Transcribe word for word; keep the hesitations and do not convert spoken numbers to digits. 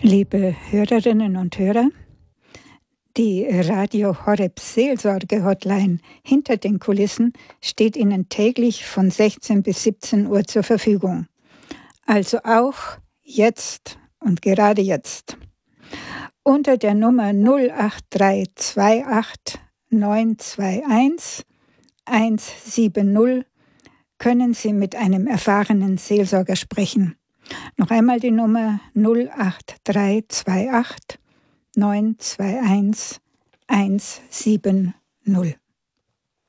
Liebe Hörerinnen und Hörer, die Radio Horeb Seelsorge Hotline hinter den Kulissen steht Ihnen täglich von sechzehn bis siebzehn Uhr zur Verfügung. Also auch jetzt und gerade jetzt. Unter der Nummer null acht drei zwei acht neun zwei eins eins sieben null können Sie mit einem erfahrenen Seelsorger sprechen. Noch einmal die Nummer null acht drei zwei acht neun zwei eins eins sieben null.